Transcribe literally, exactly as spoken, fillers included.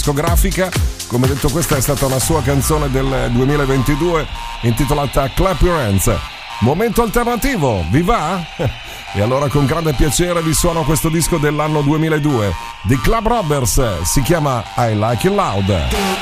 discografica. Come detto, questa è stata una sua canzone del duemilaventidue intitolata Clap Your Hands. Momento alternativo, vi va? E allora con grande piacere vi suono questo disco dell'anno duemiladue di Club Robbers, si chiama I Like You Loud.